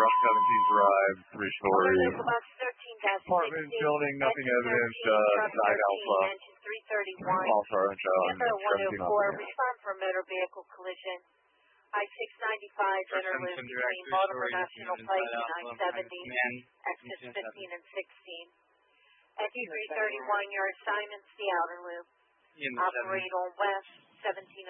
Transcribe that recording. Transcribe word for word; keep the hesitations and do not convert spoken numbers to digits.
Rock seventeen Drive, three-story Box thirteen dash apartment building, nothing evident, uh, side alpha, three thirty-one. also orange on Amber one oh seventeen four, on the respond for motor vehicle collision. I six ninety-five, interlude between Baltimore National Pike and I seventy, exits fifteen and sixteen. At three thirty-one, your assignment's the outer loop. Operate on west, seventeen